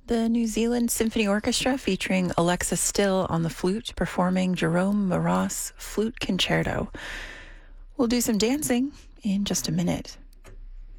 The New Zealand Symphony Orchestra featuring Alexa Still on the flute performing Jerome Maras Flute Concerto. We'll do some dancing in just a minute.